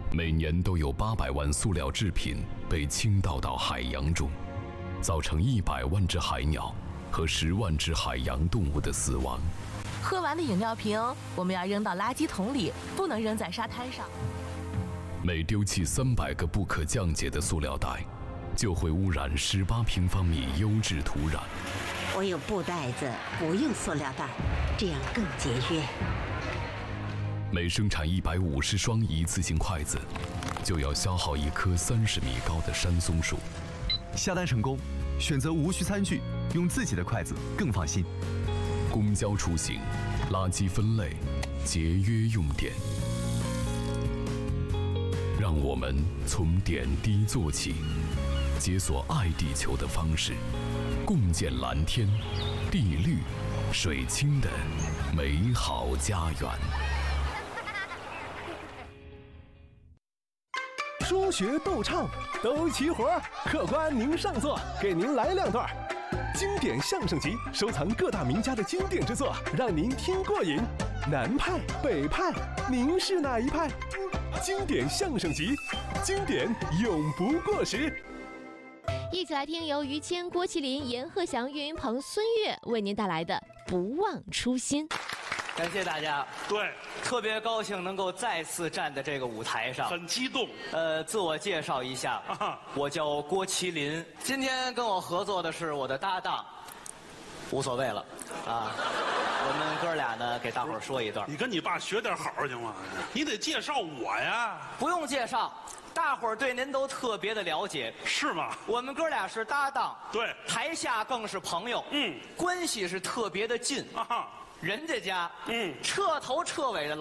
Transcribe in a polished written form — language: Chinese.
每年都有800万塑料制品被倾倒到海洋中，造成100万只海鸟和10万只海洋动物的死亡。 喝完的饮料瓶，我们要扔到垃圾桶里，不能扔在沙滩上。 每丢弃300个不可降解的塑料袋，就会污染18平方米优质土壤。 我有布袋子，不用塑料袋，这样更节约。 每生产150双一次性筷子，就要消耗1棵30米高的山松树。 下单成功，选择无需餐具，用自己的筷子更放心。 公交出行，垃圾分类，节约用电。让我们从点滴做起，解锁爱地球的方式，共建蓝天、地绿、水清的美好家园。 说学逗唱都齐活，客官您上座，给您来2段。经典相声集收藏各大名家的经典之作，让您听过瘾。南派、北派，您是哪一派？经典相声集，经典永不过时。 一起来听由于谦、郭麒麟、阎鹤祥、岳云鹏、孙越为您带来的《不忘初心》。 感谢大家， 对， 特别高兴能够再次站在这个舞台上， 很激动。 自我介绍一下，我叫郭麒麟，今天跟我合作的是我的搭档，无所谓了，啊，我们哥俩呢给大伙儿说一段。 你跟你爸学点好行吗？你得介绍我呀。 不用介绍，大伙儿对您都特别的了解， 是吗？ 我们哥俩是搭档， 对， 台下更是朋友，关系是特别的近。人家家，彻头彻尾的